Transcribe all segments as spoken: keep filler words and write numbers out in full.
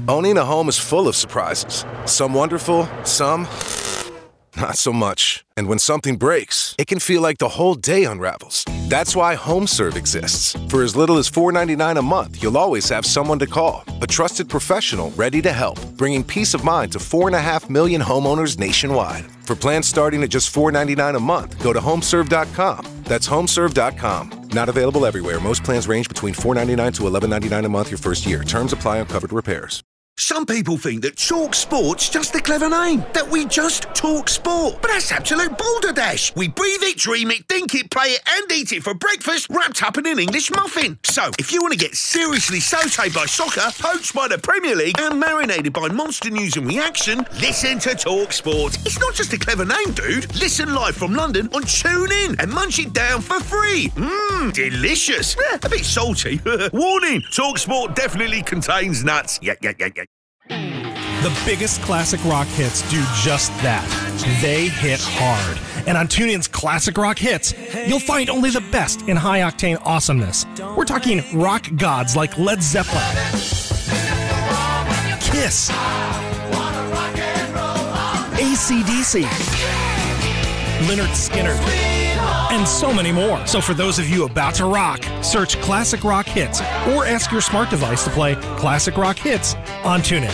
Owning a home is full of surprises. Some wonderful, some not so much. And when something breaks, it can feel like the whole day unravels. That's why HomeServe exists. For as little as four dollars and ninety-nine cents a month, you'll always have someone to call. A trusted professional ready to help, bringing peace of mind to four point five million homeowners nationwide. For plans starting at just four dollars and ninety-nine cents a month, go to homeserve dot com. That's homeserve dot com. Not available everywhere. Most plans range between four dollars and ninety-nine cents to eleven dollars and ninety-nine cents a month your first year. Terms apply on covered repairs. Some people think that Talk Sport's just a clever name, that we just talk sport. But that's absolute balderdash. We breathe it, dream it, think it, play it, and eat it for breakfast, wrapped up in an English muffin. So, if you want to get seriously sautéed by soccer, poached by the Premier League, and marinated by monster news and reaction, listen to Talk Sport. It's not just a clever name, dude. Listen live from London on TuneIn and munch it down for free. Mmm, delicious. Eh, a bit salty. Warning, Talk Sport definitely contains nuts. Yeah, yeah, yeah, yeah. The biggest classic rock hits do just that. They hit hard. And on TuneIn's Classic Rock Hits, you'll find only the best in high-octane awesomeness. We're talking rock gods like Led Zeppelin, Kiss, A C D C, Lynyrd Skynyrd, and so many more. So for those of you about to rock, search Classic Rock Hits or ask your smart device to play Classic Rock Hits on TuneIn.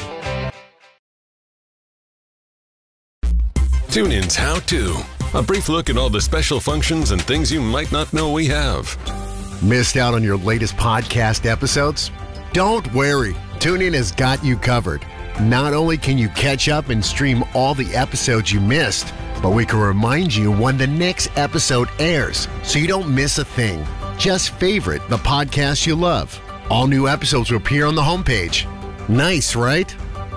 TuneIn's How To. A brief look at all the special functions and things you might not know we have. Missed out on your latest podcast episodes? Don't worry. TuneIn has got you covered. Not only can you catch up and stream all the episodes you missed, but we can remind you when the next episode airs so you don't miss a thing. Just favorite the podcast you love. All new episodes will appear on the homepage. Nice, right?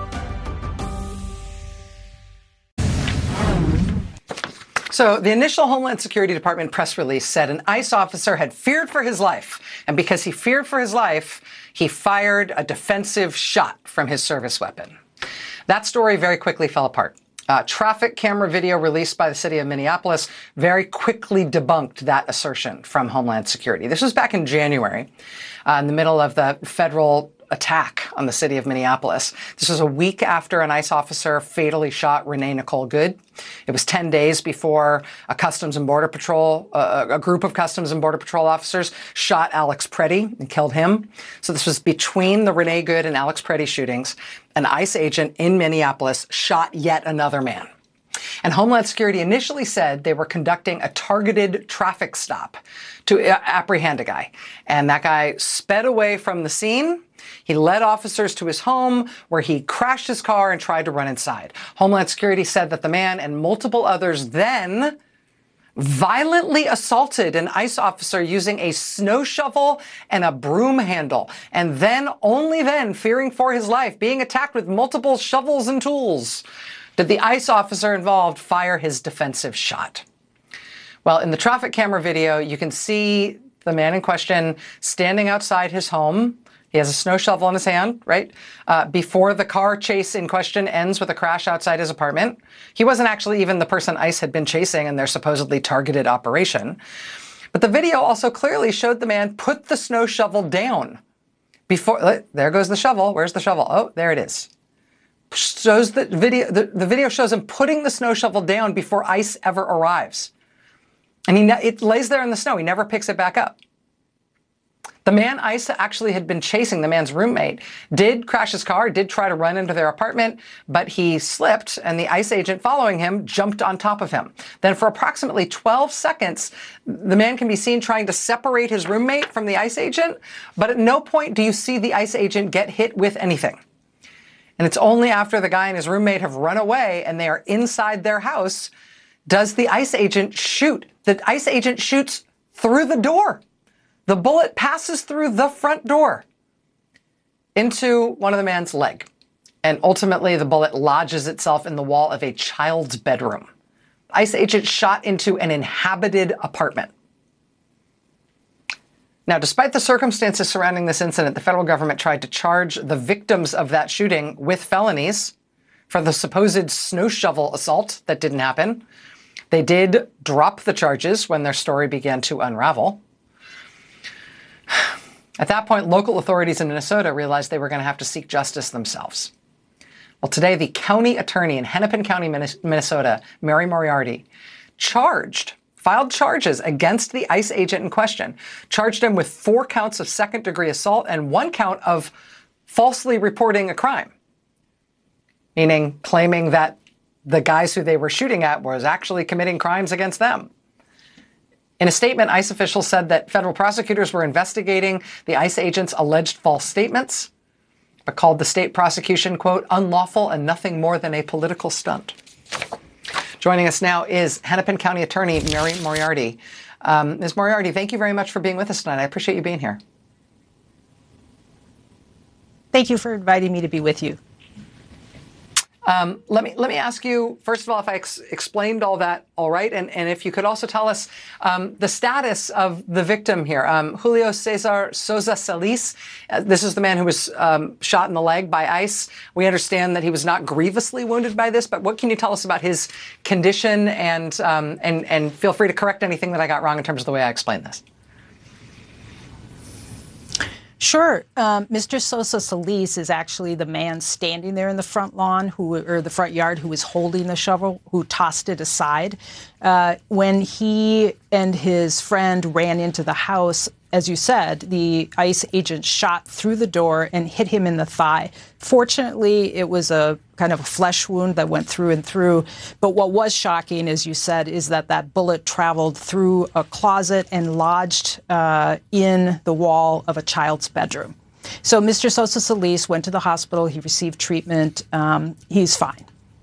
So the initial Homeland Security Department press release said an ICE officer had feared for his life. And because he feared for his life, he fired a defensive shot from his service weapon. That story very quickly fell apart. Uh, traffic camera video released by the city of Minneapolis very quickly debunked that assertion from Homeland Security. This was back in January, uh, in the middle of the federal attack on the city of Minneapolis. This was a week after an ICE officer fatally shot Renee Nicole Good. It was ten days before a Customs and Border Patrol, uh, a group of Customs and Border Patrol officers shot Alex Preddy and killed him. So this was between the Renee Good and Alex Preddy shootings. An ICE agent in Minneapolis shot yet another man. And Homeland Security initially said they were conducting a targeted traffic stop to apprehend a guy. And that guy sped away from the scene. He led officers to his home where he crashed his car and tried to run inside. Homeland Security said that the man and multiple others then violently assaulted an ICE officer using a snow shovel and a broom handle. And then, only then, fearing for his life, being attacked with multiple shovels and tools, did the ICE officer involved fire his defensive shot. Well, in the traffic camera video, you can see the man in question standing outside his home. He has a snow shovel in his hand, right? Uh, before the car chase in question ends with a crash outside his apartment. He wasn't actually even the person ICE had been chasing in their supposedly targeted operation. But the video also clearly showed the man put the snow shovel down. Before, there goes the shovel. Where's the shovel? Oh, there it is. Shows the video, the, the video shows him putting the snow shovel down before ICE ever arrives. And he, it lays there in the snow. He never picks it back up. The man ICE actually had been chasing, the man's roommate, did crash his car, did try to run into their apartment, but he slipped and the ICE agent following him jumped on top of him. Then for approximately twelve seconds, the man can be seen trying to separate his roommate from the ICE agent, but at no point do you see the ICE agent get hit with anything. And it's only after the guy and his roommate have run away and they are inside their house does the ICE agent shoot. The ICE agent shoots through the door. The bullet passes through the front door into one of the man's leg. And ultimately, the bullet lodges itself in the wall of a child's bedroom. ICE agent shot into an inhabited apartment. Now, despite the circumstances surrounding this incident, the federal government tried to charge the victims of that shooting with felonies for the supposed snow shovel assault that didn't happen. They did drop the charges when their story began to unravel. At that point, local authorities in Minnesota realized they were going to have to seek justice themselves. Well, today, the county attorney in Hennepin County, Minnesota, Mary Moriarty, charged, filed charges against the ICE agent in question, charged him with four counts of second-degree assault and one count of falsely reporting a crime, meaning claiming that the guys who they were shooting at was actually committing crimes against them. In a statement, ICE officials said that federal prosecutors were investigating the ICE agent's alleged false statements, but called the state prosecution, quote, unlawful and nothing more than a political stunt. Joining us now is Hennepin County Attorney Mary Moriarty. Um, Miz Moriarty, thank you very much for being with us tonight. I appreciate you being here. Thank you for inviting me to be with you. Um, let me let me ask you, first of all, if I ex- explained all that all right, and, and if you could also tell us um, the status of the victim here. Um, Julio Cesar Souza Solis, uh, this is the man who was um, shot in the leg by ICE. We understand that he was not grievously wounded by this, but what can you tell us about his condition? And, um, and, and feel free to correct anything that I got wrong in terms of the way I explained this. Sure. Um, Mister Sosa Solis is actually the man standing there in the front lawn who, or the front yard who was holding the shovel, who tossed it aside. Uh, when he and his friend ran into the house, as you said, the ICE agent shot through the door and hit him in the thigh. Fortunately, it was a kind of a flesh wound that went through and through. But what was shocking, as you said, is that that bullet traveled through a closet and lodged uh, in the wall of a child's bedroom. So Mister Sosa Solis went to the hospital. He received treatment. Um, he's fine.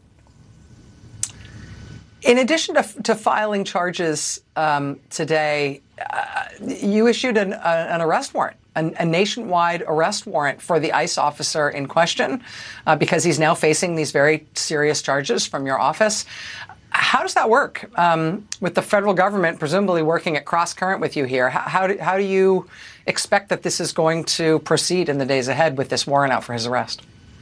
In addition to, to filing charges um, today, uh, you issued an, uh, an arrest warrant, an, a nationwide arrest warrant for the ICE officer in question, uh, because he's now facing these very serious charges from your office. How does that work um, with the federal government presumably working at cross current with you here? How, how, do, how do you expect that this is going to proceed in the days ahead with this warrant out for his arrest?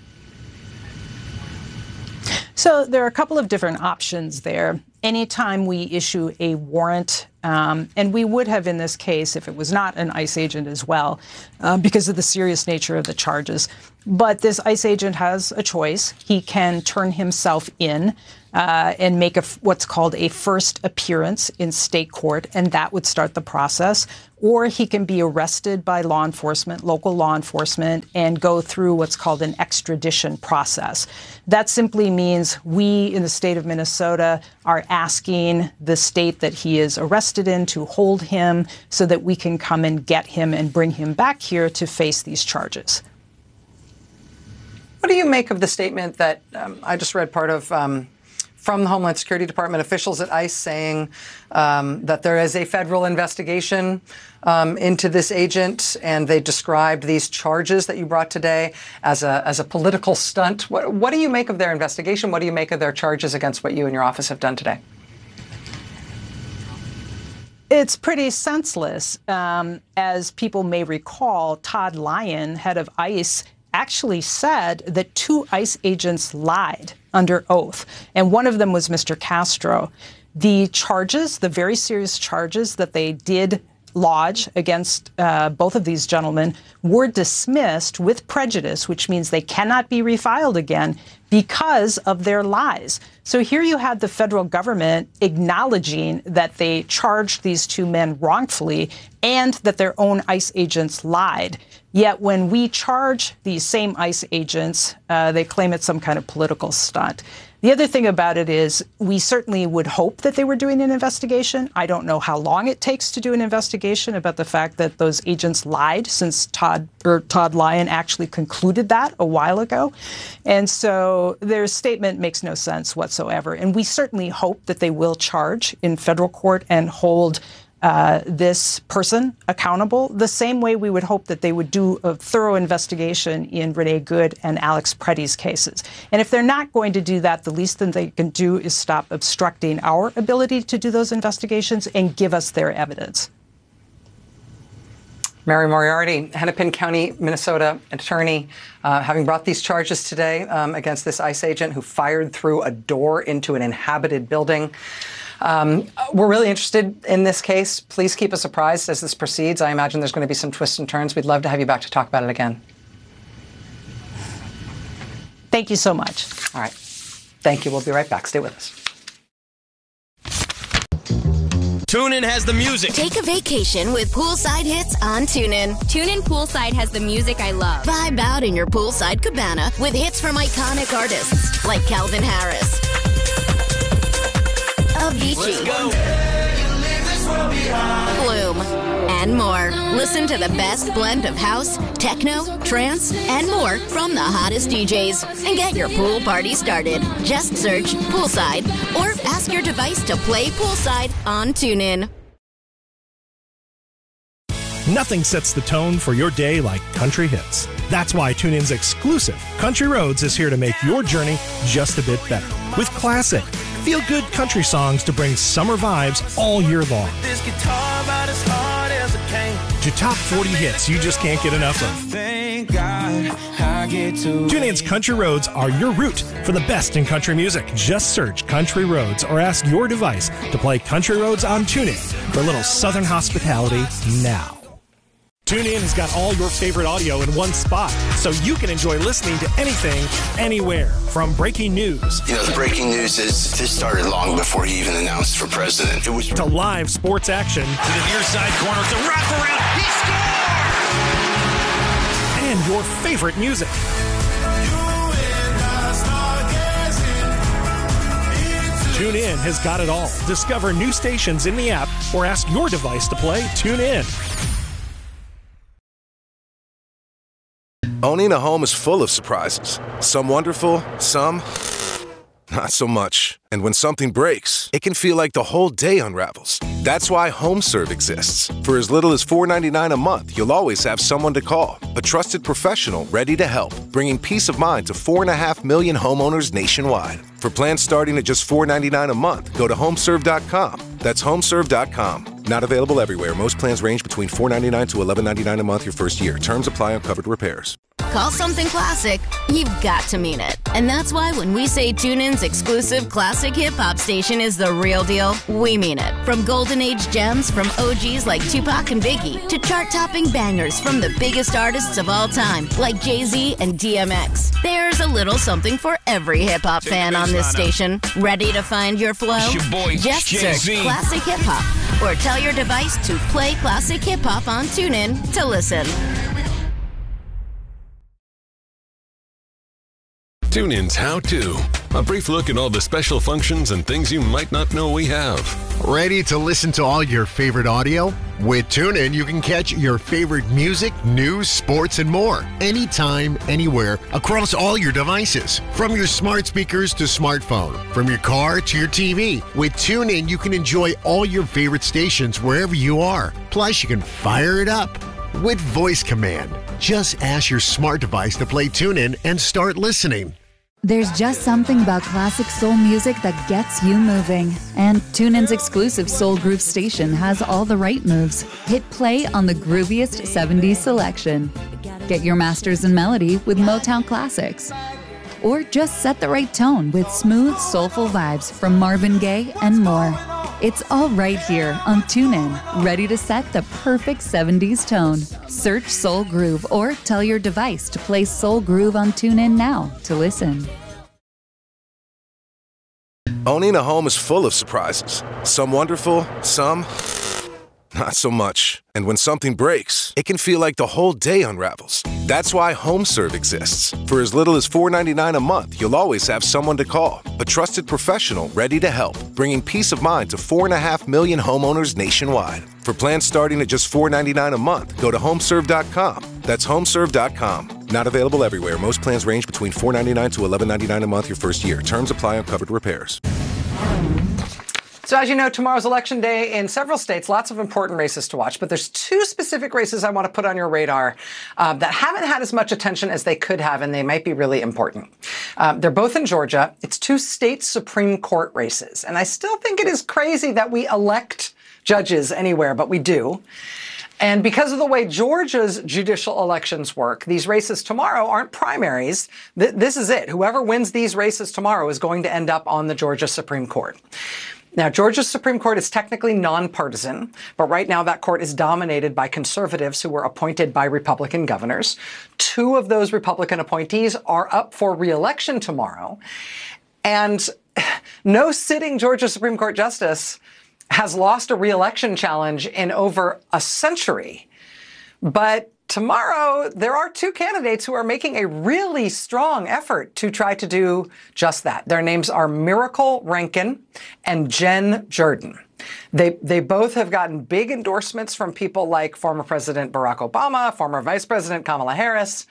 So there are a couple of different options there. Anytime we issue a warrant, um, and we would have in this case if it was not an ICE agent as well, uh, because of the serious nature of the charges. But this ICE agent has a choice. He can turn himself in uh, and make a, what's called a first appearance in state court, and that would start the process. Or he can be arrested by law enforcement, local law enforcement, and go through what's called an extradition process. That simply means we in the state of Minnesota are asking the state that he is arrested in to hold him so that we can come and get him and bring him back here to face these charges. What do you make of the statement that um, I just read part of um, from the Homeland Security Department officials at ICE saying um, that there is a federal investigation um, into this agent, and they described these charges that you brought today as a as a political stunt. What, what do you make of their investigation? What do you make of their charges against what you and your office have done today? It's pretty senseless. Um, as people may recall, Todd Lyon, head of ICE, actually said that two ICE agents lied under oath, and one of them was Mister Castro. The charges, the very serious charges that they did lodge against uh, both of these gentlemen, were dismissed with prejudice, which means they cannot be refiled again because of their lies. So here you had the federal government acknowledging that they charged these two men wrongfully and that their own ICE agents lied. Yet when we charge these same ICE agents, uh, they claim it's some kind of political stunt. The other thing about it is we certainly would hope that they were doing an investigation. I don't know how long it takes to do an investigation about the fact that those agents lied, since Todd or Todd Lyon actually concluded that a while ago. And so their statement makes no sense whatsoever. And we certainly hope that they will charge in federal court and hold Uh, this person accountable, the same way we would hope that they would do a thorough investigation in Renee Good and Alex Preddy's cases. And if they're not going to do that, the least thing they can do is stop obstructing our ability to do those investigations and give us their evidence. Mary Moriarty, Hennepin County, Minnesota attorney, uh, having brought these charges today um, against this ICE agent who fired through a door into an inhabited building. Um, we're really interested in this case. Please keep us apprised as this proceeds. I imagine there's going to be some twists and turns. We'd love to have you back to talk about it again. Thank you so much. All right. Thank you. We'll be right back. Stay with us. TuneIn has the music. Take a vacation with poolside hits on TuneIn. TuneIn Poolside has the music I love. Vibe out in your poolside cabana with hits from iconic artists like Calvin Harris, Avicii, Let's go. Flume, and more. Listen to the best blend of house, techno, trance, and more from the hottest D Js. And get your pool party started. Just search Poolside or ask your device to play Poolside on TuneIn. Nothing sets the tone for your day like country hits. That's why TuneIn's exclusive Country Roads is here to make your journey just a bit better. With classic, feel-good country songs to bring summer vibes all year long. This guitar about as hard as it came. To top forty hits you just can't get enough of. Thank God I get to. TuneIn's Country Roads are your route for the best in country music. Just search Country Roads or ask your device to play Country Roads on TuneIn for a little southern hospitality now. TuneIn has got all your favorite audio in one spot, so you can enjoy listening to anything, anywhere. From breaking news. You know, the breaking news is this started long before he even announced for president. It was to live sports action. To the near side corner, it's a wraparound. He scored! And your favorite music. TuneIn has got it all. Discover new stations in the app or ask your device to play TuneIn. Owning a home is full of surprises. Some wonderful, some not so much. And when something breaks, it can feel like the whole day unravels. That's why HomeServe exists. For as little as four dollars and ninety-nine cents a month, you'll always have someone to call. A trusted professional ready to help, bringing peace of mind to four point five million homeowners nationwide. For plans starting at just four dollars and ninety-nine cents a month, go to homeserve dot com. That's homeserve dot com. Not available everywhere. Most plans range between four dollars and ninety-nine cents to eleven dollars and ninety-nine cents a month your first year. Terms apply on covered repairs. Call something classic, you've got to mean it. And that's why when we say TuneIn's exclusive classic hip-hop station is the real deal, we mean it. From golden age gems from O Gs like Tupac and Biggie to chart-topping bangers from the biggest artists of all time like Jay-Z and D M X. There's a little something for every hip-hop fan on this station. Ready to find your flow? It's your boy, Just Jay-Z. search Classic Hip Hop or tell your device to play Classic Hip Hop on TuneIn to listen. TuneIn's How To. A brief look at all the special functions and things you might not know we have. Ready to listen to all your favorite audio? With TuneIn, you can catch your favorite music, news, sports, and more. Anytime, anywhere, across all your devices. From your smart speakers to smartphone. From your car to your T V. With TuneIn, you can enjoy all your favorite stations wherever you are. Plus, you can fire it up with voice command. Just ask your smart device to play TuneIn and start listening. There's just something about classic soul music that gets you moving. And TuneIn's exclusive Soul Groove station has all the right moves. Hit play on the grooviest seventies selection. Get your masters in melody with Motown classics. Or just set the right tone with smooth, soulful vibes from Marvin Gaye and more. It's all right here on TuneIn, ready to set the perfect seventies tone. Search Soul Groove or tell your device to play Soul Groove on TuneIn now to listen. Owning a home is full of surprises. Some wonderful, some not so much. And when something breaks, it can feel like the whole day unravels. That's why HomeServe exists. For as little as four dollars and ninety-nine cents a month, you'll always have someone to call. A trusted professional ready to help, bringing peace of mind to four point five million homeowners nationwide. For plans starting at just four dollars and ninety-nine cents a month, go to homeserve dot com. That's homeserve dot com. Not available everywhere. Most plans range between four dollars and ninety-nine cents to eleven dollars and ninety-nine cents a month your first year. Terms apply on covered repairs. So as you know, tomorrow's election day in several states, lots of important races to watch. But there's two specific races I want to put on your radar uh, that haven't had as much attention as they could have, and they might be really important. Um, they're both in Georgia. It's two state Supreme Court races. And I still think it is crazy that we elect judges anywhere, but we do. And because of the way Georgia's judicial elections work, these races tomorrow aren't primaries. Th- this is it. Whoever wins these races tomorrow is going to end up on the Georgia Supreme Court. Now, Georgia's Supreme Court is technically nonpartisan, but right now that court is dominated by conservatives who were appointed by Republican governors. Two of those Republican appointees are up for re-election tomorrow. And no sitting Georgia Supreme Court justice has lost a re-election challenge in over a century. But tomorrow, there are two candidates who are making a really strong effort to try to do just that. Their names are Miracle Rankin and Jen Jordan. They, they both have gotten big endorsements from people like former President Barack Obama, former Vice President Kamala Harris.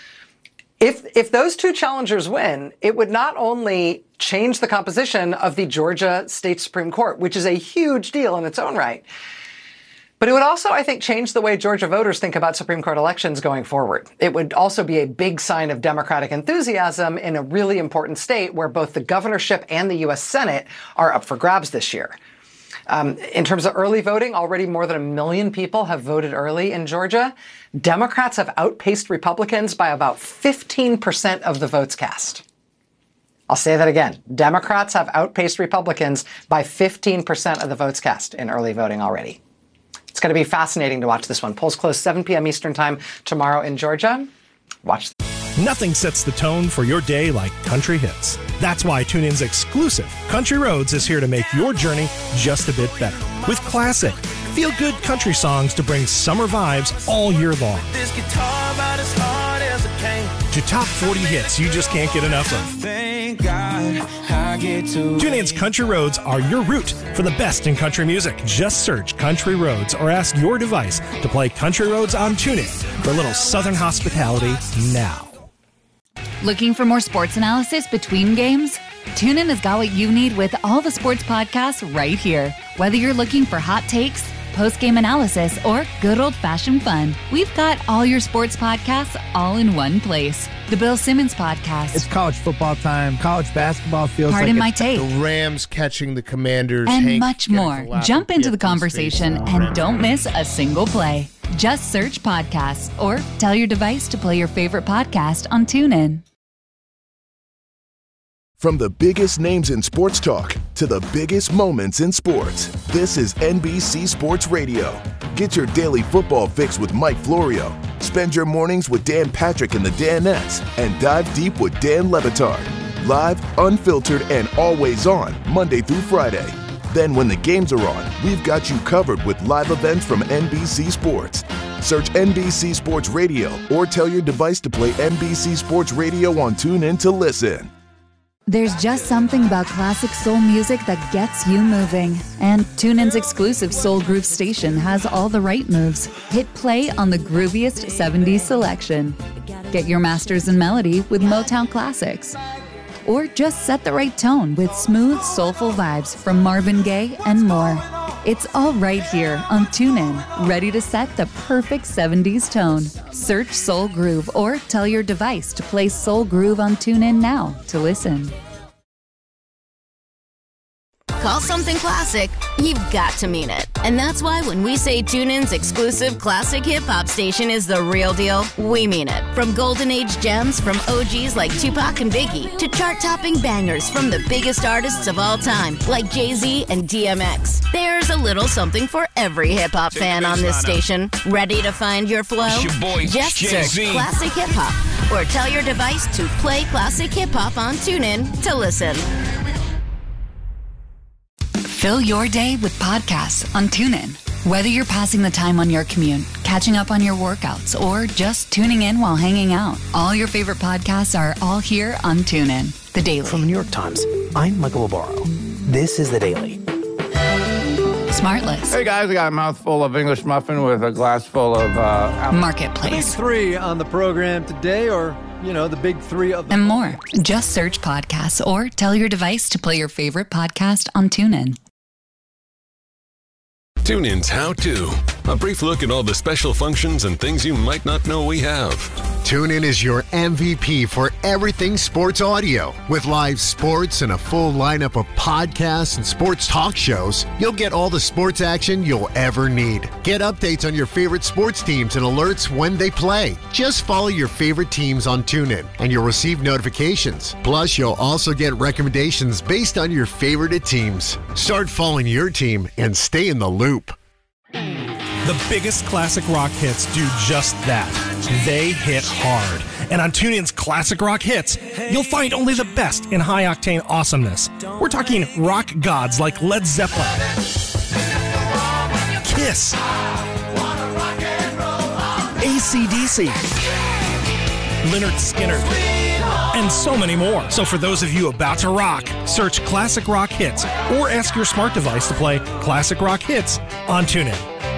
If, if those two challengers win, it would not only change the composition of the Georgia State Supreme Court, which is a huge deal in its own right, but it would also, I think, change the way Georgia voters think about Supreme Court elections going forward. It would also be a big sign of Democratic enthusiasm in a really important state where both the governorship and the U S Senate are up for grabs this year. Um, in terms of early voting, already more than a million people have voted early in Georgia. Democrats have outpaced Republicans by about fifteen percent of the votes cast. I'll say that again. Democrats have outpaced Republicans by fifteen percent of the votes cast in early voting already. It's going to be fascinating to watch this one. Polls close seven p.m. Eastern time tomorrow in Georgia. Watch. Nothing sets the tone for your day like country hits. That's why TuneIn's exclusive Country Roads is here to make your journey just a bit better. With classic, feel-good country songs to bring summer vibes all year long. This guitar about as hard as a cane. To top forty hits you just can't get enough of. Thank God I get to. TuneIn's Country Roads are your route for the best in country music. Just search Country Roads or ask your device to play Country Roads on TuneIn for a little Southern hospitality now. Looking for more sports analysis between games? TuneIn has got what you need with all the sports podcasts right here. Whether you're looking for hot takes, post-game analysis, or good old-fashioned fun, we've got all your sports podcasts all in one place. The Bill Simmons Podcast. It's college football time. College basketball feels Pardon like my it's take. The Rams catching the Commanders. And Hank much more. Jump into the conversation and don't miss a single play. Just search podcasts or tell your device to play your favorite podcast on TuneIn. From the biggest names in sports talk to the biggest moments in sports, this is N B C Sports Radio. Get your daily football fix with Mike Florio. Spend your mornings with Dan Patrick and the Danettes, and dive deep with Dan Le Batard. Live, unfiltered, and always on, Monday through Friday. Then when the games are on, we've got you covered with live events from N B C Sports. Search N B C Sports Radio or tell your device to play N B C Sports Radio on TuneIn to listen. There's just something about classic soul music that gets you moving. And TuneIn's exclusive Soul Groove station has all the right moves. Hit play on the grooviest seventies selection. Get your masters in melody with Motown classics. Or just set the right tone with smooth, soulful vibes from Marvin Gaye and more. It's all right here on TuneIn, ready to set the perfect seventies tone. Search Soul Groove or tell your device to play Soul Groove on TuneIn now to listen. Call something classic, you've got to mean it. And that's why when we say TuneIn's exclusive classic hip-hop station is the real deal, we mean it. From golden age gems from O Gs like Tupac and Biggie to chart-topping bangers from the biggest artists of all time like Jay-Z and D M X. There's a little something for every hip-hop fan on this station. Ready to find your flow? It's your boy, Just search Jay-Z. Classic Hip Hop or tell your device to play Classic Hip Hop on TuneIn to listen. Fill your day with podcasts on TuneIn. Whether you're passing the time on your commute, catching up on your workouts, or just tuning in while hanging out, all your favorite podcasts are all here on TuneIn. The Daily. From the New York Times, I'm Michael Barbaro. This is The Daily. Smartless. Hey guys, I got a mouthful of English muffin with a glass full of uh, apple. Marketplace. The big three on the program today, or, you know, the big three of the... And more. Just search podcasts or tell your device to play your favorite podcast on TuneIn. TuneIn's How To A brief look at all the special functions and things you might not know we have. TuneIn is your M V P for everything sports audio. With live sports and a full lineup of podcasts and sports talk shows, you'll get all the sports action you'll ever need. Get updates on your favorite sports teams and alerts when they play. Just follow your favorite teams on TuneIn, and you'll receive notifications. Plus, you'll also get recommendations based on your favorite teams. Start following your team and stay in the loop. The biggest classic rock hits do just that. They hit hard. And on TuneIn's Classic Rock Hits, you'll find only the best in high-octane awesomeness. We're talking rock gods like Led Zeppelin, Kiss, A C D C, Lynyrd Skynyrd, and so many more. So for those of you about to rock, search Classic Rock Hits or ask your smart device to play Classic Rock Hits on TuneIn.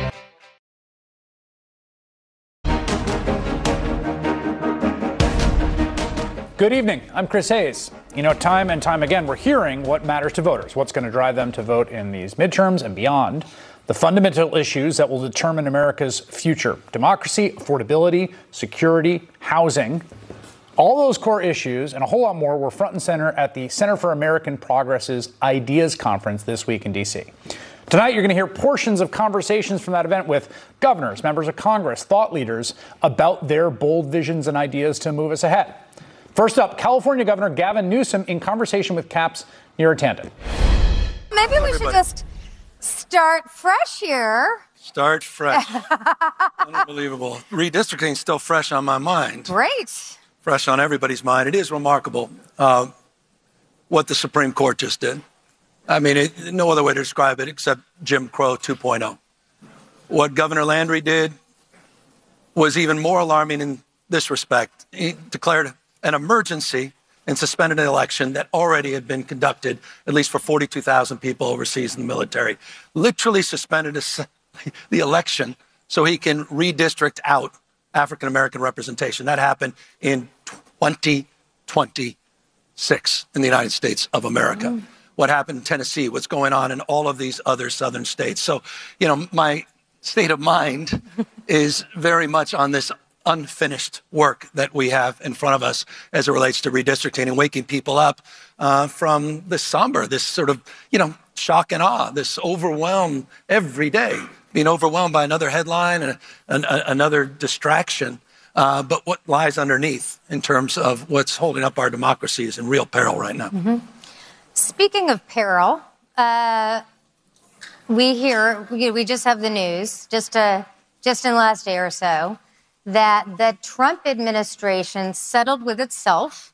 Good evening. I'm Chris Hayes. You know, time and time again, we're hearing what matters to voters, what's going to drive them to vote in these midterms and beyond, the fundamental issues that will determine America's future: democracy, affordability, security, housing. All those core issues and a whole lot more were front and center at the Center for American Progress's Ideas Conference this week in D C. Tonight, you're going to hear portions of conversations from that event with governors, members of Congress, thought leaders about their bold visions and ideas to move us ahead. First up, California Governor Gavin Newsom in conversation with Cap's Neera Tanden. Maybe we should just start fresh here. Start fresh. Unbelievable. Redistricting is still fresh on my mind. Great. Fresh on everybody's mind. It is remarkable uh, what the Supreme Court just did. I mean, it, no other way to describe it except Jim Crow two point oh. What Governor Landry did was even more alarming in this respect. He declared an emergency and suspended an election that already had been conducted, at least for forty-two thousand people overseas in the military. Literally suspended a, the election so he can redistrict out African-American representation. That happened in twenty twenty-six in the United States of America. Mm. What happened in Tennessee, what's going on in all of these other southern states. So, you know, my state of mind is very much on this unfinished work that we have in front of us as it relates to redistricting and waking people up uh, from this somber, this sort of, you know, shock and awe, this overwhelm every day, being overwhelmed by another headline and an, a, another distraction. Uh, but what lies underneath in terms of what's holding up our democracy is in real peril right now. Mm-hmm. Speaking of peril, uh, we hear, we, we just have the news, just, uh, just in the last day or so, that the Trump administration settled with itself.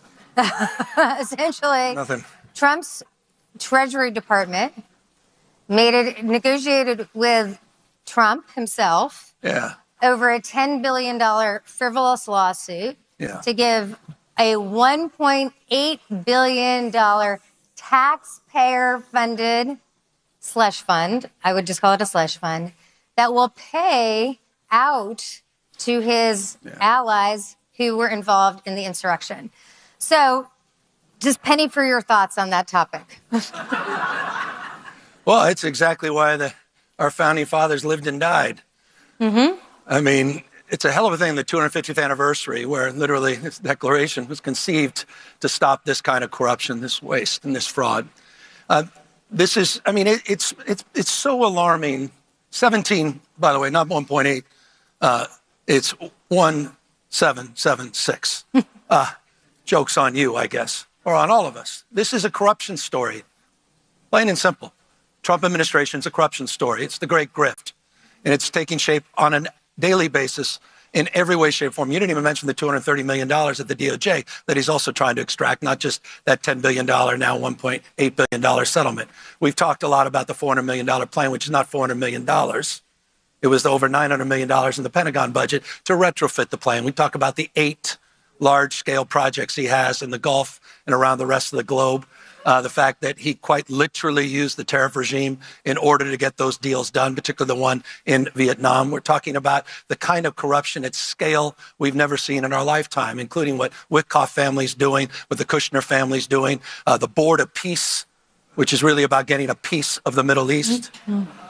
Essentially, Nothing. Trump's Treasury Department made it negotiated with Trump himself yeah. over a ten billion dollars frivolous lawsuit yeah. to give a one point eight billion dollars taxpayer-funded slush fund, I would just call it a slush fund, that will pay out to his yeah. allies who were involved in the insurrection. So, just Penny, for your thoughts on that topic. Well, it's exactly why the, our founding fathers lived and died. Mm-hmm. I mean, it's a hell of a thing, the two hundred fiftieth anniversary, where literally this declaration was conceived to stop this kind of corruption, this waste, and this fraud. Uh, this is, I mean, it, it's, it's, it's so alarming. seventeen, by the way, not one point eight. Uh, It's one seven seven six. Uh, joke's on you, I guess, or on all of us. This is a corruption story, plain and simple. Trump administration's a corruption story. It's the great grift, and it's taking shape on a daily basis in every way, shape, form. You didn't even mention the two hundred thirty million dollars at the D O J that he's also trying to extract, not just that ten billion dollars, now one point eight billion dollars settlement. We've talked a lot about the four hundred million dollars plan, which is not four hundred million dollars. It was over nine hundred million dollars in the Pentagon budget to retrofit the plane. We talk about the eight large-scale projects he has in the Gulf and around the rest of the globe. Uh, the fact that he quite literally used the tariff regime in order to get those deals done, particularly the one in Vietnam. We're talking about the kind of corruption at scale we've never seen in our lifetime, including what Witkoff family's doing, what the Kushner family's doing, uh, the Board of Peace, which is really about getting a piece of the Middle East. Mm-hmm.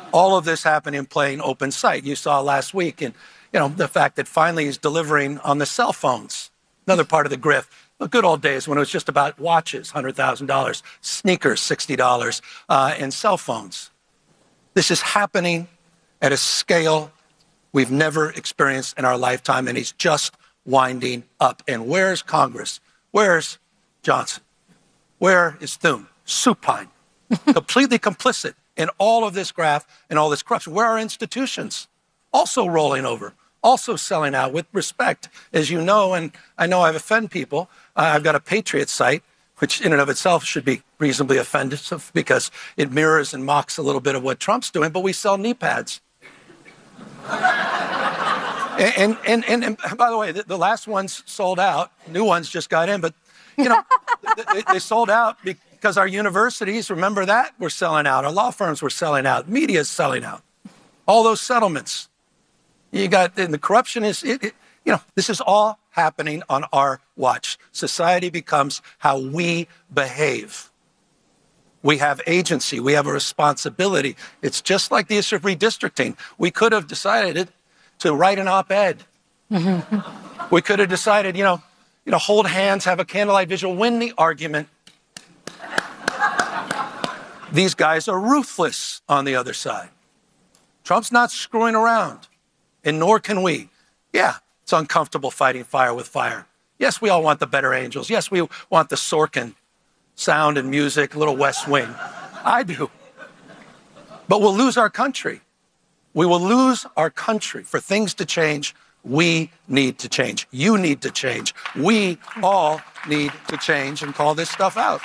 All of this happened in plain open sight. You saw last week, and you know the fact that finally he's delivering on the cell phones. Another part of the grift. The good old days when it was just about watches, one hundred thousand dollars, sneakers, sixty dollars, uh, and cell phones. This is happening at a scale we've never experienced in our lifetime, and he's just winding up. And where's Congress? Where's Johnson? Where is Thune? Supine, completely complicit in all of this graft and all this corruption. Where are institutions? Also rolling over, also selling out with respect, as you know, and I know I've offended people. Uh, I've got a Patriot site, which in and of itself should be reasonably offensive because it mirrors and mocks a little bit of what Trump's doing, but we sell knee pads. and, and, and, and by the way, the, the last ones sold out. New ones just got in, but, you know, they, they sold out because our universities, remember that, were selling out. Our law firms were selling out. Media's selling out. All those settlements. You got, and the corruption is, it, it, you know, this is all happening on our watch. Society becomes how we behave. We have agency. We have a responsibility. It's just like the issue of redistricting. We could have decided to write an op-ed. We could have decided, you know, you know, hold hands, have a candlelight vigil, win the argument. These guys are ruthless on the other side. Trump's not screwing around, and nor can we. Yeah, it's uncomfortable fighting fire with fire. Yes, we all want the better angels. Yes, we want the Sorkin sound and music, little West Wing. I do. But we'll lose our country. We will lose our country. For things to change, we need to change. You need to change. We all need to change and call this stuff out.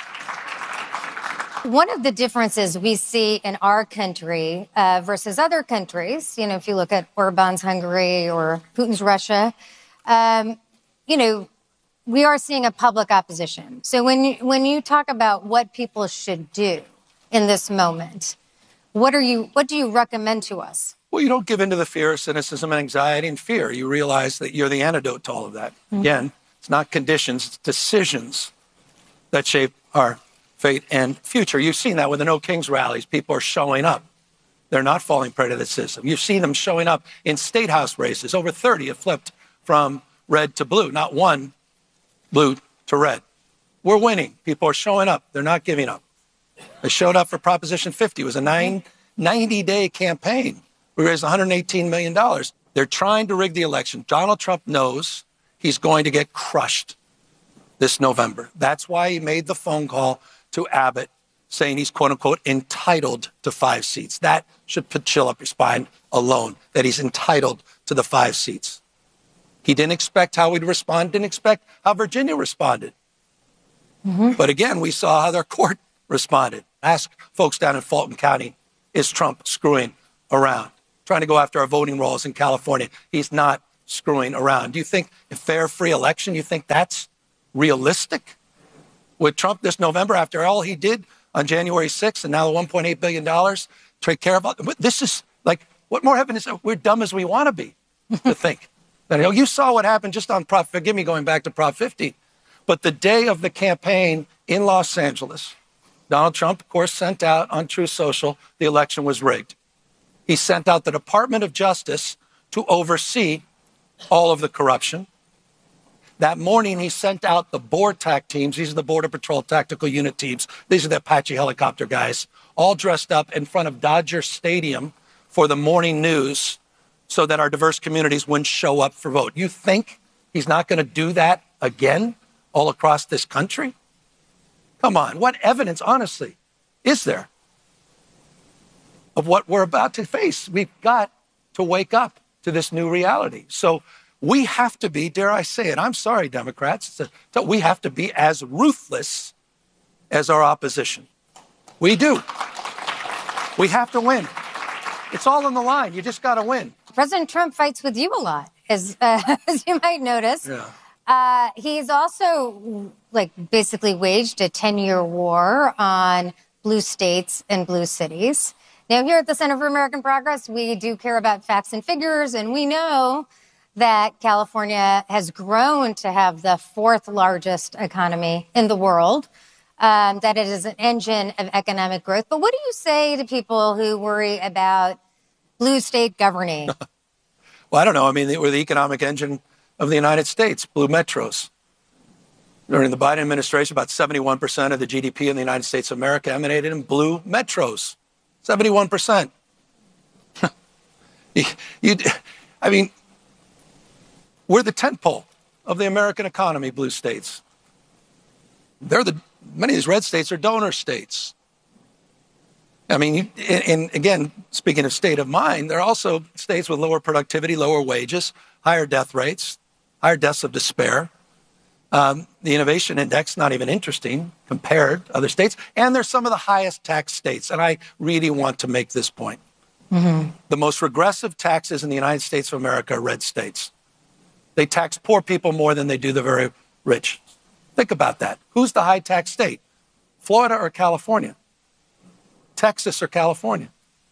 One of the differences we see in our country uh, versus other countries, you know, if you look at Orban's Hungary or Putin's Russia, um, you know, we are seeing a public opposition. So when you, when you talk about what people should do in this moment, what are you, what do you recommend to us? Well, you don't give in to the fear, cynicism, and anxiety and fear. You realize that you're the antidote to all of that. Mm-hmm. Again, it's not conditions, it's decisions that shape our fate and future. You've seen that with the No Kings rallies. People are showing up. They're not falling prey to the system. You've seen them showing up in state house races. Over thirty have flipped from red to blue, not one blue to red. We're winning. People are showing up. They're not giving up. They showed up for Proposition fifty. It was a nine, ninety-day campaign. We raised one hundred eighteen million dollars. They're trying to rig the election. Donald Trump knows he's going to get crushed this November. That's why he made the phone call to Abbott saying he's, quote unquote, entitled to five seats. That should put chill up your spine alone, that he's entitled to the five seats. He didn't expect how we'd respond, didn't expect how Virginia responded. Mm-hmm. But again, we saw how their court responded. Ask folks down in Fulton County, is Trump screwing around? Trying to go after our voting rolls in California. He's not screwing around. Do you think a fair, free election, you think that's realistic? With Trump this November, after all he did on January sixth and now the one point eight billion dollars to take care of all, this is like, what more heaven is, we're dumb as we want to be to think. That, you know, you saw what happened just on Prop, forgive me going back to Prop fifty, but the day of the campaign in Los Angeles, Donald Trump, of course, sent out on Truth Social, the election was rigged. He sent out the Department of Justice to oversee all of the corruption. That morning, he sent out the BORTAC teams. These are the Border Patrol Tactical Unit teams. These are the Apache helicopter guys, all dressed up in front of Dodger Stadium for the morning news so that our diverse communities wouldn't show up for vote. You think he's not going to do that again all across this country? Come on, what evidence, honestly, is there of what we're about to face? We've got to wake up to this new reality. So we have to be, dare I say it, I'm sorry, Democrats, a, we have to be as ruthless as our opposition. We do. We have to win. It's all on the line. You just got to win. President Trump fights with you a lot, as, uh, as you might notice. Yeah. Uh, he's also, like, basically waged a ten-year war on blue states and blue cities. Now, here at the Center for American Progress, we do care about facts and figures, and we know that California has grown to have the fourth largest economy in the world. um, that it is an engine of economic growth. But what do you say to people who worry about blue state governing? Well, I don't know. I mean, we're the economic engine of the United States, blue metros. During the Biden administration, about seventy-one percent of the G D P in the United States of America emanated in blue metros. seventy-one percent. you, you, I mean, we're the tentpole of the American economy, blue states. They're the, many of these red states are donor states. I mean, and, and again, speaking of state of mind, there are also states with lower productivity, lower wages, higher death rates, higher deaths of despair. Um, the innovation index, not even interesting compared to other states. And they're some of the highest tax states. And I really want to make this point. Mm-hmm. The most regressive taxes in the United States of America are red states. They tax poor people more than they do the very rich. Think about that. Who's the high tax state? Florida or California? Texas or California?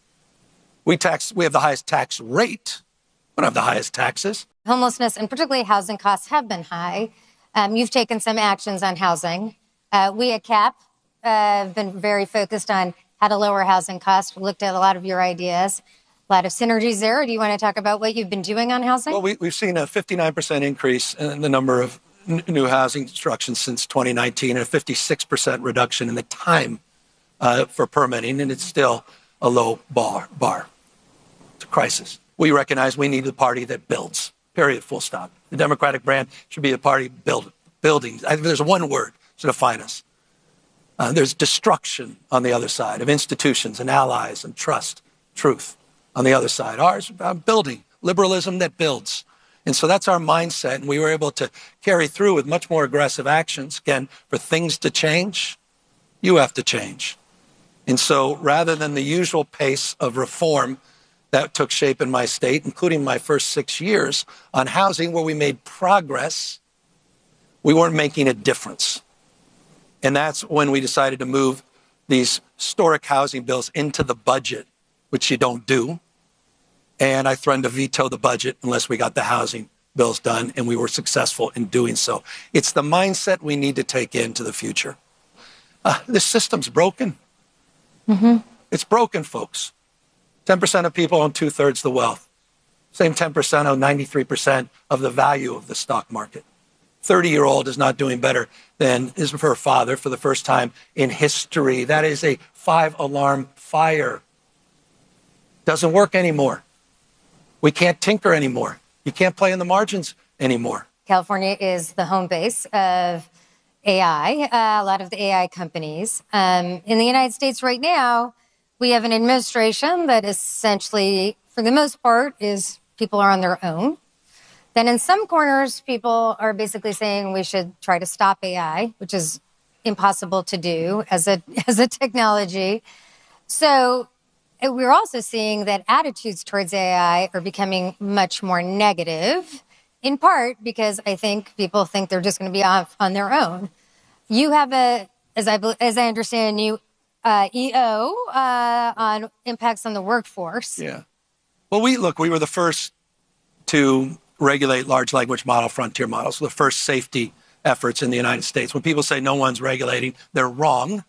We tax, we have the highest tax rate. We don't have the highest taxes. Homelessness and particularly housing costs have been high. Um, you've taken some actions on housing. Uh, we at C A P uh, have been very focused on how to lower housing costs. We looked at a lot of your ideas, a lot of synergies there. Do you want to talk about what you've been doing on housing? Well, we, we've seen a fifty-nine percent increase in the number of n- new housing constructions since twenty nineteen and a fifty-six percent reduction in the time uh, for permitting, and it's still a low bar. bar. It's a crisis. We recognize we need the party that builds, period, full stop. The Democratic brand should be a party build, building. I think there's one word to define us. Uh, there's destruction on the other side of institutions and allies and trust, truth on the other side. Ours, uh, building, liberalism that builds. And so that's our mindset. And we were able to carry through with much more aggressive actions. Again, for things to change, you have to change. And so rather than the usual pace of reform that took shape in my state, including my first six years on housing where we made progress, we weren't making a difference. And that's when we decided to move these historic housing bills into the budget, which you don't do. And I threatened to veto the budget unless we got the housing bills done, and we were successful in doing so. It's the mindset we need to take into the future. Uh, this system's broken. Mm-hmm. It's broken, folks. ten percent of people own two-thirds the wealth. Same ten percent own ninety-three percent of the value of the stock market. thirty-year-old is not doing better than his her father for the first time in history. That is a five-alarm fire. Doesn't work anymore. We can't tinker anymore. You can't play in the margins anymore. California is the home base of A I, uh, a lot of the A I companies. Um, in the United States right now, we have an administration that essentially, for the most part, is people are on their own. Then in some corners, people are basically saying we should try to stop A I, which is impossible to do as a as a technology. So we're also seeing that attitudes towards A I are becoming much more negative, in part because I think people think they're just going to be off on their own. You have a, as I as I understand, new uh, E O uh, on impacts on the workforce. Yeah. Well, we look, we were the first to regulate large language model frontier models, the first safety efforts in the United States. When people say no one's regulating, they're wrong.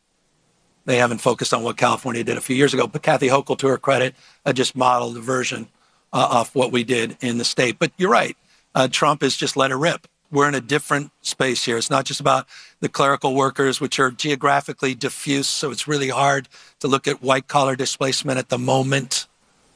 They haven't focused on what California did a few years ago. But Kathy Hochul, to her credit, uh, just modeled a version uh, of what we did in the state. But you're right. Uh, Trump has just let it rip. We're in a different space here. It's not just about the clerical workers, which are geographically diffuse. So it's really hard to look at white collar displacement at the moment.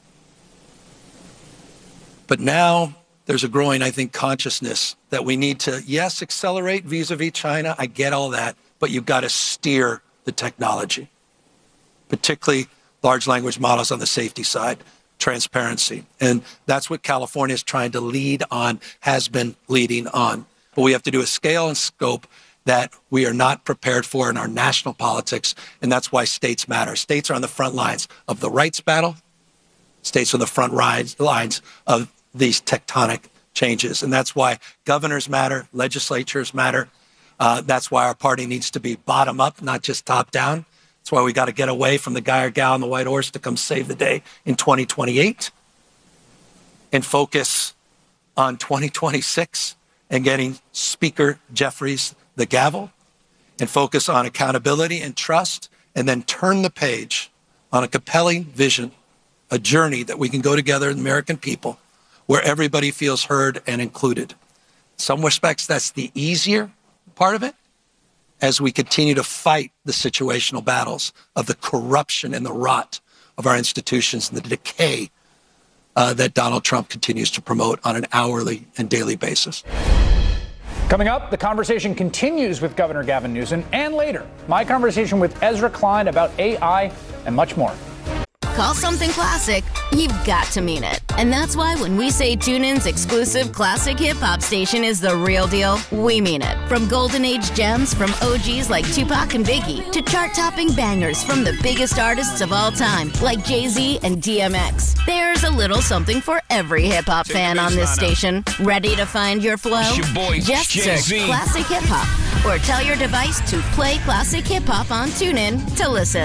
But now there's a growing, I think, consciousness that we need to, yes, accelerate vis-a-vis China. I get all that, but you've got to steer the technology, particularly large language models on the safety side, transparency. And that's what California is trying to lead on, has been leading on. But we have to do a scale and scope that we are not prepared for in our national politics. And that's why states matter. States are on the front lines of the rights battle. States are on the front lines of these tectonic changes. And that's why governors matter, legislatures matter. Uh, that's why our party needs to be bottom up, not just top down. That's why we got to get away from the guy or gal on the white horse to come save the day in twenty twenty-eight and focus on twenty twenty-six and getting Speaker Jeffries the gavel and focus on accountability and trust, and then turn the page on a compelling vision, a journey that we can go together as American people where everybody feels heard and included. In some respects, that's the easier part of it as we continue to fight the situational battles of the corruption and the rot of our institutions and the decay uh, that Donald Trump continues to promote on an hourly and daily basis. Coming up, the conversation continues with Governor Gavin Newsom, and later, my conversation with Ezra Klein about A I and much more. Call something classic, you've got to mean it. And that's why when we say TuneIn's exclusive classic hip-hop station is the real deal, we mean it. From golden age gems from O Gs like Tupac and Biggie to chart-topping bangers from the biggest artists of all time like Jay-Z and D M X. There's a little something for every hip-hop fan on this station. Ready to find your flow? It's your boy, Just Jay-Z. search classic hip-hop or tell your device to play classic hip-hop on TuneIn to listen.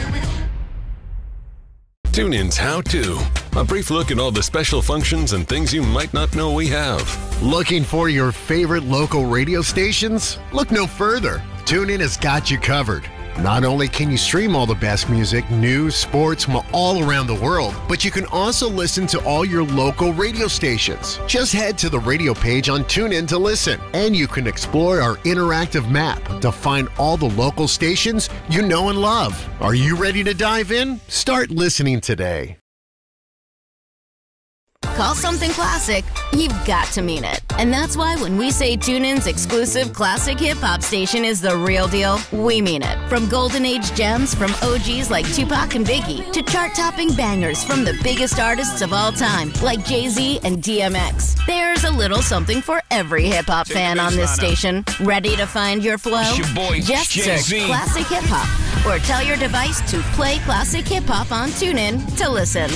TuneIn's How To. A brief look at all the special functions and things you might not know we have. Looking for your favorite local radio stations? Look no further. TuneIn has got you covered. Not only can you stream all the best music, news, sports from all around the world, but you can also listen to all your local radio stations. Just head to the radio page on TuneIn to listen, and you can explore our interactive map to find all the local stations you know and love. Are you ready to dive in? Start listening today. Call something classic, you've got to mean it. And that's why when we say TuneIn's exclusive classic hip-hop station is the real deal, we mean it. From golden age gems from O Gs like Tupac and Biggie to chart-topping bangers from the biggest artists of all time like Jay-Z and D M X. There's a little something for every hip-hop fan on this station. Ready to find your flow? It's your boy, Just Jay-Z. search classic hip-hop or tell your device to play classic hip-hop on TuneIn to listen.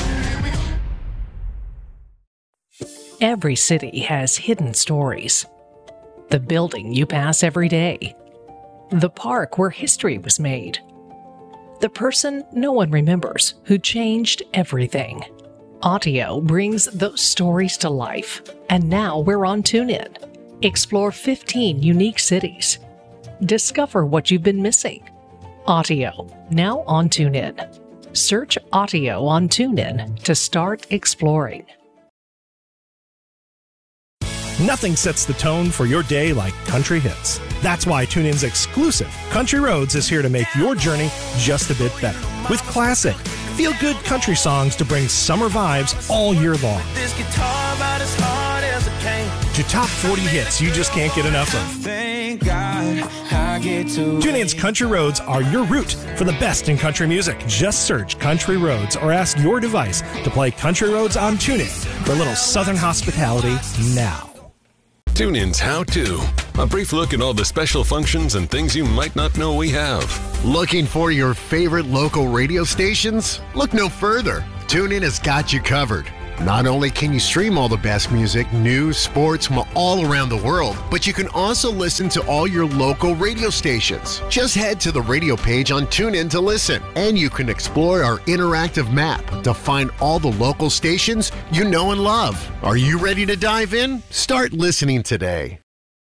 Every city has hidden stories. The building you pass every day. The park where history was made. The person no one remembers who changed everything. Audio brings those stories to life. And now we're on TuneIn. Explore fifteen unique cities. Discover what you've been missing. Audio, now on TuneIn. Search Audio on TuneIn to start exploring. Nothing sets the tone for your day like country hits. That's why TuneIn's exclusive Country Roads is here to make your journey just a bit better. With classic, feel-good country songs to bring summer vibes all year long. This guitar about as hard as it came. To top forty hits you just can't get enough of. Thank God I get to. TuneIn's Country Roads are your route for the best in country music. Just search Country Roads or ask your device to play Country Roads on TuneIn for a little southern hospitality now. TuneIn's How To. A brief look at all the special functions and things you might not know we have. Looking for your favorite local radio stations? Look no further. TuneIn has got you covered. Not only can you stream all the best music, news, sports from all around the world, but you can also listen to all your local radio stations. Just head to the radio page on TuneIn to listen, and you can explore our interactive map to find all the local stations you know and love. Are you ready to dive in? Start listening today.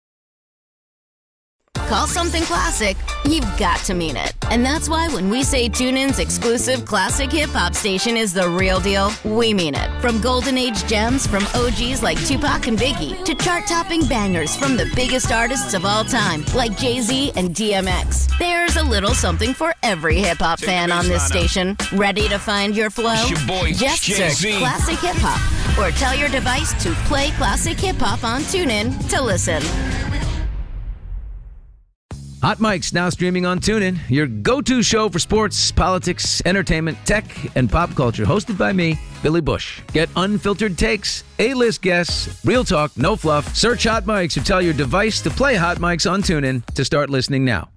Call something classic, you've got to mean it. And that's why when we say TuneIn's exclusive classic hip-hop station is the real deal, we mean it. From golden age gems from O Gs like Tupac and Biggie to chart-topping bangers from the biggest artists of all time like Jay-Z and D M X. There's a little something for every hip-hop fan on this station. Ready to find your flow? It's your boy, Just Jay-Z. search classic hip-hop or tell your device to play classic hip-hop on TuneIn to listen. Hot Mic's now streaming on TuneIn, your go-to show for sports, politics, entertainment, tech, and pop culture. Hosted by me, Billy Bush. Get unfiltered takes, A-list guests, real talk, no fluff. Search Hot Mic's or tell your device to play Hot Mic's on TuneIn to start listening now.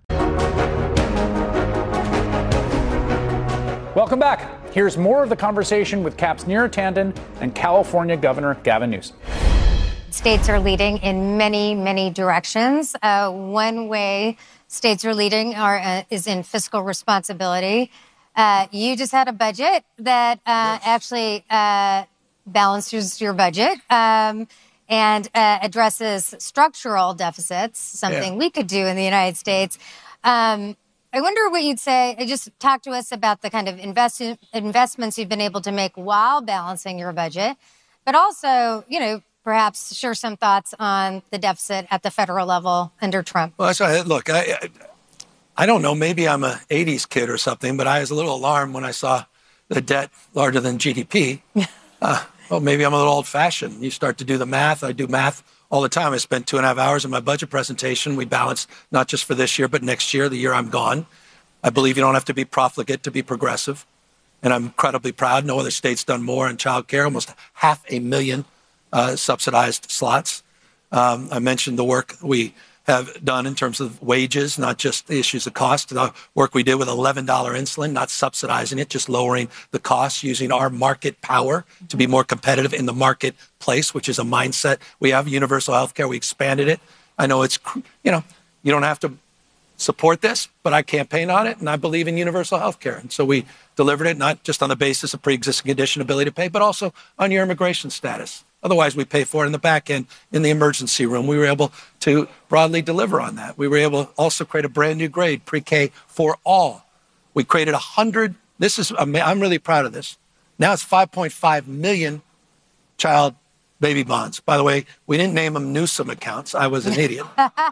Welcome back. Here's more of the conversation with Cap's Neera Tanden and California Governor Gavin Newsom. States are leading in many, many directions. Uh, one way states are leading are, uh, is in fiscal responsibility. Uh, you just had a budget that uh, yes. actually uh, balances your budget um, and uh, addresses structural deficits, something yeah. we could do in the United States. Um, I wonder what you'd say. Just talk to us about the kind of invest- investments you've been able to make while balancing your budget, but also, you know, perhaps share some thoughts on the deficit at the federal level under Trump. Well, that's right. Look, I, I, I don't know. Maybe I'm a eighties kid or something, but I was a little alarmed when I saw the debt larger than G D P. uh, well, maybe I'm a little old-fashioned. You start to do the math. I do math all the time. I spent two and a half hours in my budget presentation. We balanced not just for this year, but next year, the year I'm gone. I believe you don't have to be profligate to be progressive. And I'm incredibly proud. No other state's done more in child care, almost half a million uh, subsidized slots. Um, I mentioned the work we have done in terms of wages, not just the issues of cost. The work we did with eleven dollars insulin, not subsidizing it, just lowering the cost, using our market power to be more competitive in the marketplace, which is a mindset. We have universal health care. We expanded it. I know it's, you know, you don't have to support this, but I campaign on it, and I believe in universal health care. And so we delivered it not just on the basis of pre-existing condition ability to pay, but also on your immigration status. Otherwise, we pay for it in the back end in the emergency room. We were able to broadly deliver on that. We were able to also create a brand new grade, pre-K for all. We created one hundred, this is, I'm really proud of this. Now it's five point five million child baby bonds. By the way, we didn't name them Newsom accounts. I was an idiot.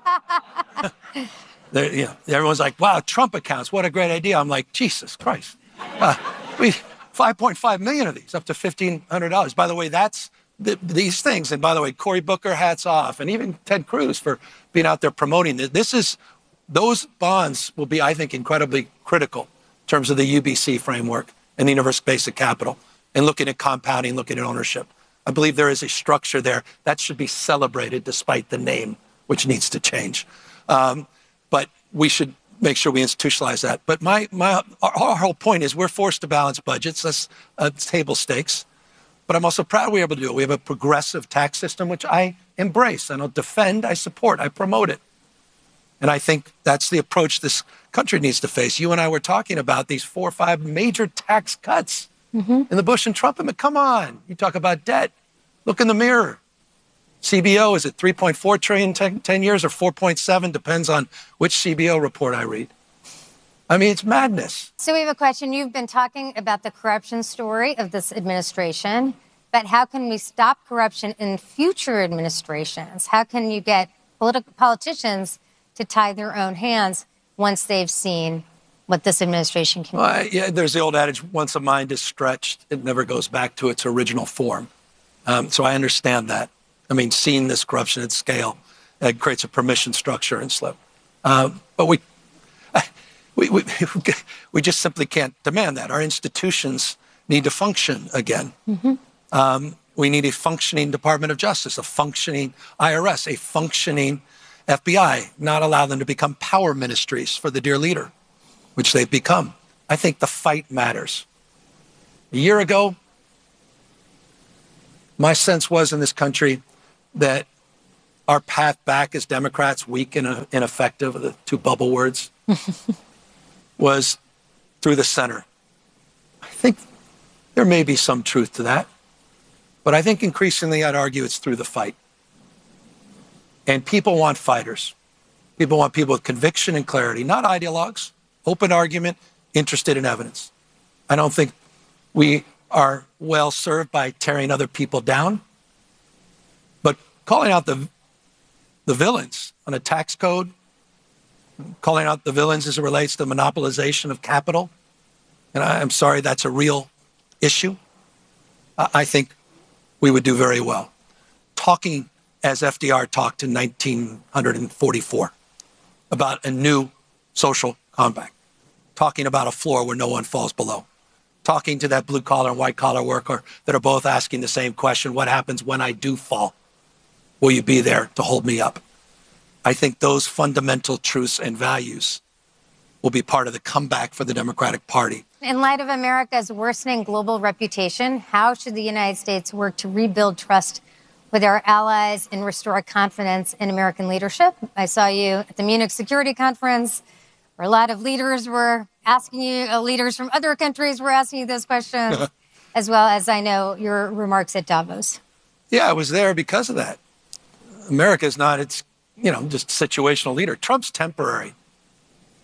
There, you know, everyone's like, wow, Trump accounts, what a great idea. I'm like, Jesus Christ. Uh, we five point five million of these, up to fifteen hundred dollars. By the way, that's the, these things. And by the way, Cory Booker, hats off. And even Ted Cruz for being out there promoting this. This is, those bonds will be, I think, incredibly critical in terms of the U B C framework and the universal basic capital and looking at compounding, looking at ownership. I believe there is a structure there that should be celebrated despite the name, which needs to change. Um, but we should make sure we institutionalize that. But my, my, our, our whole point is we're forced to balance budgets. That's uh, table stakes. But I'm also proud we were able to do it. We have a progressive tax system, which I embrace. I don't defend, I support, I promote it. And I think that's the approach this country needs to face. You and I were talking about these four or five major tax cuts mm-hmm. in the Bush and Trump. I mean, come on. You talk about debt. Look in the mirror. C B O, is it three point four trillion ten, ten years or four point seven? Depends on which C B O report I read. I mean, it's madness. So we have a question. You've been talking about the corruption story of this administration, but how can we stop corruption in future administrations? How can you get political politicians to tie their own hands once they've seen what this administration can well, do? Yeah, there's the old adage, once a mind is stretched, it never goes back to its original form. Um, so I understand that. I mean, seeing this corruption at scale, it creates a permission structure and slip. Uh, but we, we, we, we just simply can't demand that. Our institutions need to function again. Mm-hmm. Um, we need a functioning Department of Justice, a functioning I R S, a functioning F B I, not allow them to become power ministries for the dear leader, which they've become. I think the fight matters. A year ago, my sense was in this country that our path back as Democrats, weak and uh, ineffective, the two bubble words, was through the center. I think there may be some truth to that. But I think increasingly I'd argue it's through the fight. And people want fighters. People want people with conviction and clarity, not ideologues, open argument, interested in evidence. I don't think we are well served by tearing other people down. But calling out the, the villains on a tax code, calling out the villains as it relates to monopolization of capital, and I, I'm sorry, that's a real issue, I, I think we would do very well. Talking as F D R talked in nineteen forty-four about a new social compact, talking about a floor where no one falls below, talking to that blue collar and white collar worker that are both asking the same question, what happens when I do fall? Will you be there to hold me up? I think those fundamental truths and values will be part of the comeback for the Democratic Party. In light of America's worsening global reputation, how should the United States work to rebuild trust with our allies and restore confidence in American leadership? I saw you at the Munich Security Conference, where a lot of leaders were asking you, uh, leaders from other countries were asking you those questions, as well as I know your remarks at Davos. Yeah, I was there because of that. America is not its, you know, just situational leader. Trump's temporary.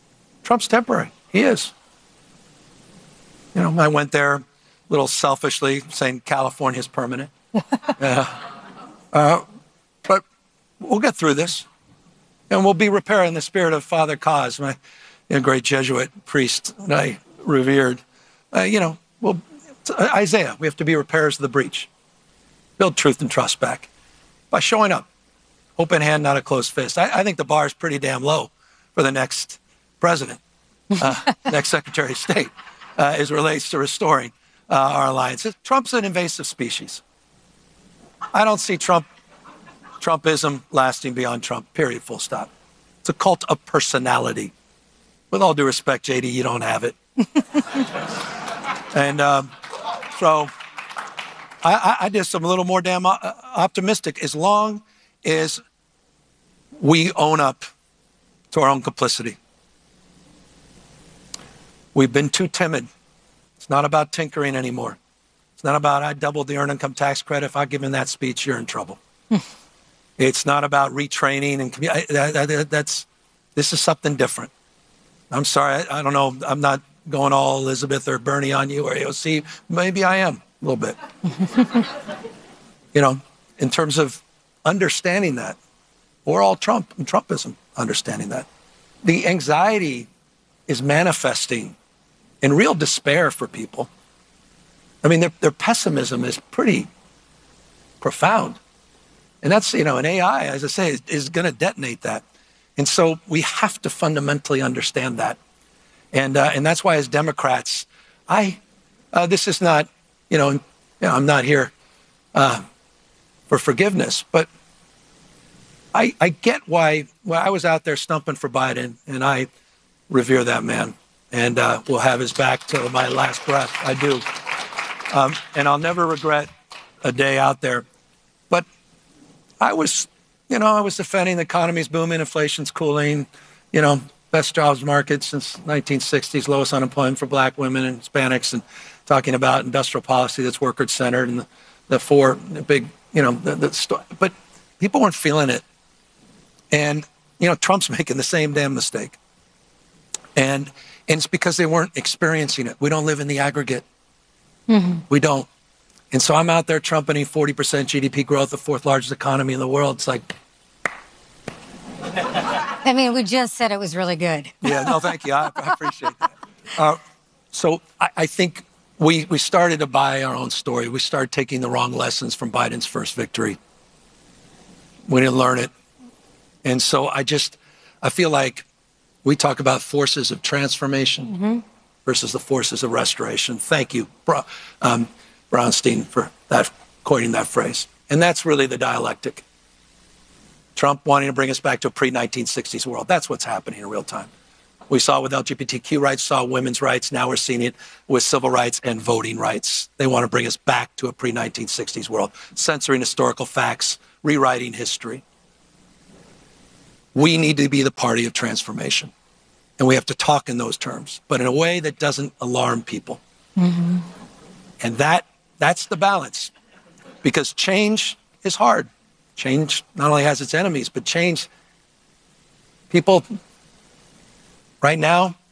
Trump's temporary. He is. You know, I went there a little selfishly saying California's permanent. uh, uh, but we'll get through this. And we'll be repaired in the spirit of Father Cos, my you know, great Jesuit priest that I revered. Uh, you know, well, Isaiah, we have to be repairers of the breach. Build truth and trust back by showing up. Open hand, not a closed fist. I, I think the bar is pretty damn low for the next president, uh, next Secretary of State, uh, as it relates to restoring uh, our alliances. Trump's an invasive species. I don't see Trump, Trumpism lasting beyond Trump, period, full stop. It's a cult of personality. With all due respect, J D, you don't have it. and um, so I, I just am a little more damn optimistic as long as we own up to our own complicity. We've been too timid. It's not about tinkering anymore. It's not about I doubled the earned income tax credit. If I give him that speech, you're in trouble. It's not about retraining and commu- that, that, that's this is something different. I'm sorry, I, I don't know. I'm not going all Elizabeth or Bernie on you or A O C. Maybe I am a little bit. You know, in terms of understanding that, or all Trump and Trumpism, understanding that. The anxiety is manifesting in real despair for people. I mean, their, their pessimism is pretty profound. And that's, you know, an A I, as I say, is, is going to detonate that. And so we have to fundamentally understand that. And uh, and that's why as Democrats, I, uh, this is not, you know, you know I'm not here uh, for forgiveness, but I, I get why, well, I was out there stumping for Biden, and I revere that man, and uh, will have his back till my last breath. I do. Um, and I'll never regret a day out there. But I was, you know, I was defending the economy's booming, inflation's cooling, you know, best jobs market since nineteen sixties, lowest unemployment for black women and Hispanics, and talking about industrial policy that's worker-centered and the, the four the big, you know, the, the sto- but people weren't feeling it. And, you know, Trump's making the same damn mistake. And, and it's because they weren't experiencing it. We don't live in the aggregate. Mm-hmm. We don't. And so I'm out there trumpeting forty percent G D P growth, the fourth largest economy in the world. It's like... I mean, we just said it was really good. Yeah, no, thank you. I, I appreciate that. Uh, so I, I think we, we started to buy our own story. We started taking the wrong lessons from Biden's first victory. We didn't learn it. And so I just, I feel like we talk about forces of transformation mm-hmm. versus the forces of restoration. Thank you, Bra- um, Brownstein, for that, coining that phrase. And that's really the dialectic. Trump wanting to bring us back to a pre nineteen sixties world. That's what's happening in real time. We saw it with L G B T Q rights, saw women's rights. Now we're seeing it with civil rights and voting rights. They want to bring us back to a pre nineteen sixties world, censoring historical facts, rewriting history. We need to be the party of transformation. And we have to talk in those terms, but in a way that doesn't alarm people. Mm-hmm. And that that's the balance. Because change is hard. Change not only has its enemies, but change, people right now,